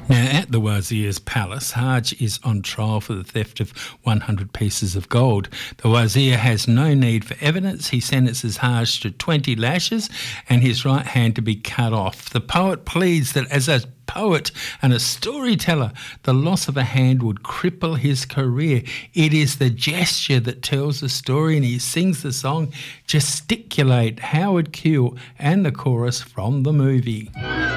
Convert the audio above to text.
Now, at the Wazir's palace, Haj is on trial for the theft of 100 pieces of gold. The Wazir has no need for evidence. He sentences Haj to 20 lashes and his right hand to be cut off. The poet pleads that as a poet and a storyteller, the loss of a hand would cripple his career. It is the gesture that tells the story, and he sings the song Gesticulate, Howard Keel, and the chorus from the movie.